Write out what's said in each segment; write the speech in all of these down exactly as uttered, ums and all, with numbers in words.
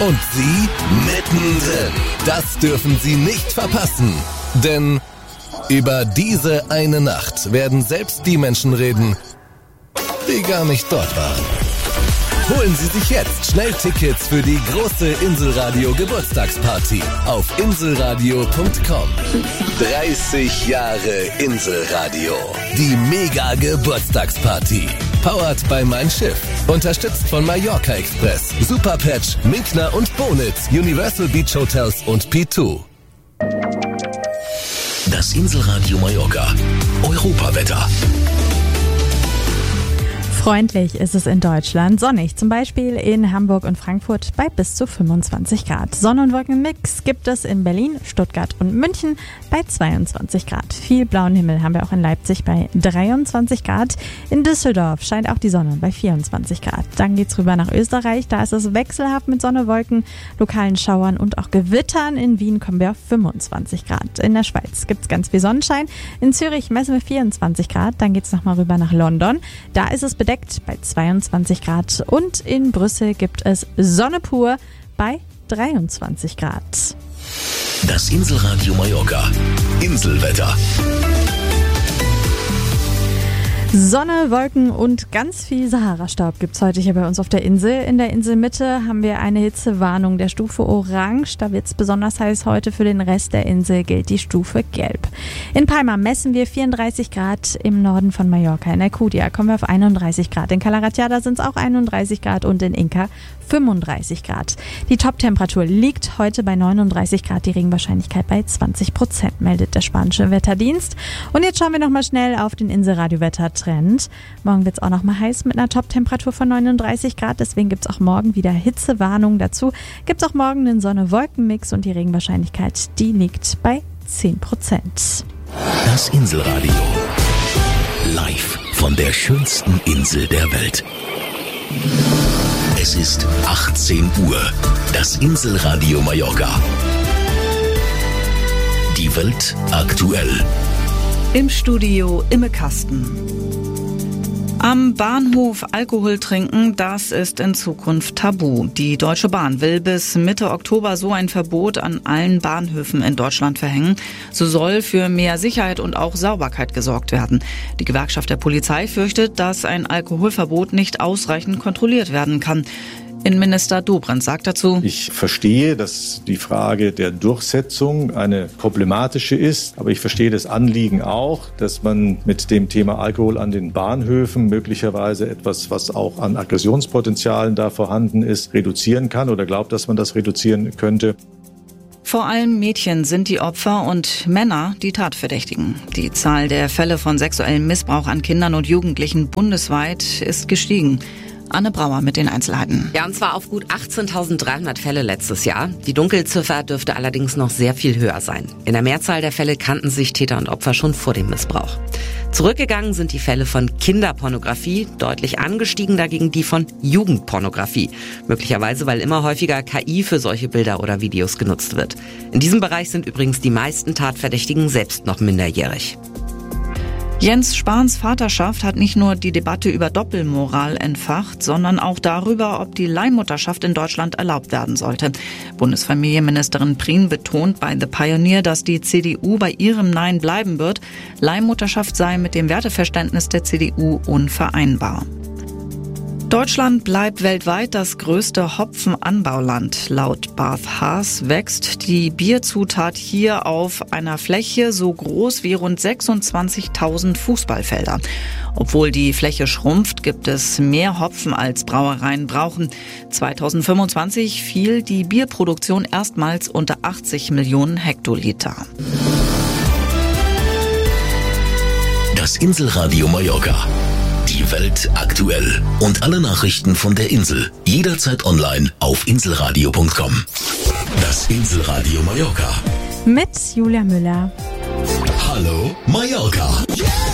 Und Sie mittendrin. Das dürfen Sie nicht verpassen. Denn über diese eine Nacht werden selbst die Menschen reden, die gar nicht dort waren. Holen Sie sich jetzt schnell Tickets für die große Inselradio Geburtstagsparty auf inselradio punkt com. dreißig Jahre Inselradio. Die mega Geburtstagsparty. Powered by Mein Schiff. Unterstützt von Mallorca Express, Superpatch, Minkner und Bonitz, Universal Beach Hotels und P zwei. Das Inselradio Mallorca. Europawetter. Freundlich ist es in Deutschland, sonnig, zum Beispiel in Hamburg und Frankfurt bei bis zu fünfundzwanzig Grad. Sonne- und Wolkenmix gibt es in Berlin, Stuttgart und München bei zweiundzwanzig Grad. Viel blauen Himmel haben wir auch in Leipzig bei dreiundzwanzig Grad. In Düsseldorf scheint auch die Sonne bei vierundzwanzig Grad. Dann geht's rüber nach Österreich, da ist es wechselhaft mit Sonne, Wolken, lokalen Schauern und auch Gewittern. In Wien kommen wir auf fünfundzwanzig Grad. In der Schweiz gibt's ganz viel Sonnenschein. In Zürich messen wir vierundzwanzig Grad. Dann geht's nochmal rüber nach London. Da ist es bedeckt bei zweiundzwanzig Grad und in Brüssel gibt es Sonne pur bei dreiundzwanzig Grad. Das Inselradio Mallorca. Inselwetter. Sonne, Wolken und ganz viel Sahara-Staub gibt's heute hier bei uns auf der Insel. In der Inselmitte haben wir eine Hitzewarnung der Stufe Orange. Da wird's besonders heiß heute. Für den Rest der Insel gilt die Stufe Gelb. In Palma messen wir vierunddreißig Grad, im Norden von Mallorca. In Alcudia kommen wir auf einunddreißig Grad. In Cala Ratjada sind's auch einunddreißig Grad und in Inca fünfunddreißig Grad. Die Top-Temperatur liegt heute bei neununddreißig Grad, die Regenwahrscheinlichkeit bei zwanzig Prozent, meldet der spanische Wetterdienst. Und jetzt schauen wir nochmal schnell auf den Inselradio-Wettertrend. Morgen wird es auch nochmal heiß mit einer Top-Temperatur von neununddreißig Grad, deswegen gibt es auch morgen wieder Hitzewarnung. Dazu gibt es auch morgen einen Sonne-Wolken-Mix und die Regenwahrscheinlichkeit, die liegt bei zehn Prozent. Das Inselradio. Live von der schönsten Insel der Welt. Es ist achtzehn Uhr. Das Inselradio Mallorca. Die Welt aktuell. Im Studio Imme Kasten. Am Bahnhof Alkohol trinken, das ist in Zukunft tabu. Die Deutsche Bahn will bis Mitte Oktober so ein Verbot an allen Bahnhöfen in Deutschland verhängen. So soll für mehr Sicherheit und auch Sauberkeit gesorgt werden. Die Gewerkschaft der Polizei fürchtet, dass ein Alkoholverbot nicht ausreichend kontrolliert werden kann. Innenminister Dobrindt sagt dazu: Ich verstehe, dass die Frage der Durchsetzung eine problematische ist, aber ich verstehe das Anliegen auch, dass man mit dem Thema Alkohol an den Bahnhöfen möglicherweise etwas, was auch an Aggressionspotenzialen da vorhanden ist, reduzieren kann oder glaubt, dass man das reduzieren könnte. Vor allem Mädchen sind die Opfer und Männer die Tatverdächtigen. Die Zahl der Fälle von sexuellem Missbrauch an Kindern und Jugendlichen bundesweit ist gestiegen. Anne Brauer mit den Einzelheiten. Ja, und zwar auf gut achtzehntausenddreihundert Fälle letztes Jahr. Die Dunkelziffer dürfte allerdings noch sehr viel höher sein. In der Mehrzahl der Fälle kannten sich Täter und Opfer schon vor dem Missbrauch. Zurückgegangen sind die Fälle von Kinderpornografie, deutlich angestiegen dagegen die von Jugendpornografie. Möglicherweise, weil immer häufiger K I für solche Bilder oder Videos genutzt wird. In diesem Bereich sind übrigens die meisten Tatverdächtigen selbst noch minderjährig. Jens Spahns Vaterschaft hat nicht nur die Debatte über Doppelmoral entfacht, sondern auch darüber, ob die Leihmutterschaft in Deutschland erlaubt werden sollte. Bundesfamilienministerin Prien betont bei The Pioneer, dass die C D U bei ihrem Nein bleiben wird. Leihmutterschaft sei mit dem Werteverständnis der C D U unvereinbar. Deutschland bleibt weltweit das größte Hopfenanbauland. Laut Bath Haas wächst die Bierzutat hier auf einer Fläche so groß wie rund sechsundzwanzigtausend Fußballfelder. Obwohl die Fläche schrumpft, gibt es mehr Hopfen als Brauereien brauchen. zweitausendfünfundzwanzig fiel die Bierproduktion erstmals unter achtzig Millionen Hektoliter. Das Inselradio Mallorca. Die Welt aktuell und alle Nachrichten von der Insel jederzeit online auf inselradio punkt com. Das Inselradio Mallorca. Mit Julia Müller. Hallo Mallorca.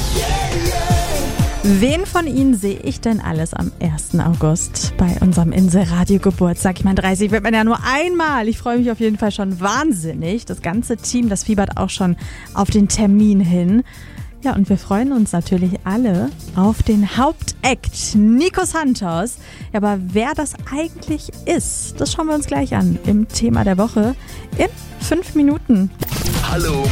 Wen von Ihnen sehe ich denn alles am ersten August bei unserem Inselradio-Geburtstag? Ich meine, dreißig wird man ja nur einmal. Ich freue mich auf jeden Fall schon wahnsinnig. Das ganze Team, das fiebert auch schon auf den Termin hin. Ja, und wir freuen uns natürlich alle auf den Hauptakt, Nico Santos. Ja, aber wer das eigentlich ist, das schauen wir uns gleich an im Thema der Woche in fünf Minuten. Hallo